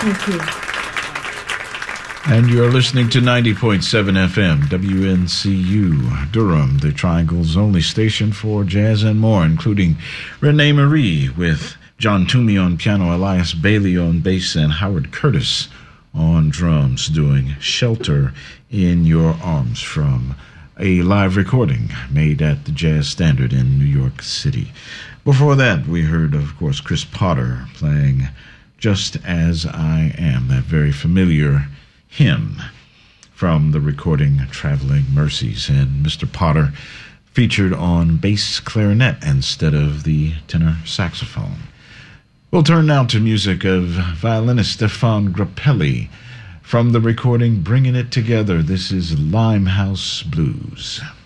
Thank you. And you're listening to 90.7 FM, WNCU, Durham, the Triangle's only station for jazz and more, including Renee Marie with John Toomey on piano, Elias Bailey on bass, and Howard Curtis on drums, doing Shelter in Your Arms from a live recording made at the Jazz Standard in New York City. Before that, we heard, of course, Chris Potter playing Just As I Am, that very familiar hymn from the recording Traveling Mercies, and Mr. Potter featured on bass clarinet instead of the tenor saxophone. We'll turn now to music of violinist Stefan Grappelli from the recording Bringing It Together. This is Limehouse Blues.